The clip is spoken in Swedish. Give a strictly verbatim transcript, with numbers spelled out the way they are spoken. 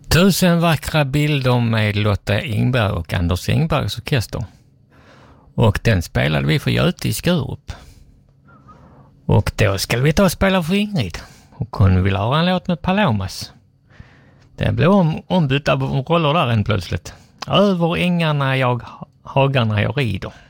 Tusen vackra bilder med Lotta Ingberg och Anders Engbergs orkester. Och den spelade vi för Göte i Skurup. Och då ska vi ta och spela för Ingrid. Och hon vill ha en låt med Palomas. Det blev om, ombytta roller där än plötsligt. Över ängarna jag, hagarna jag rider.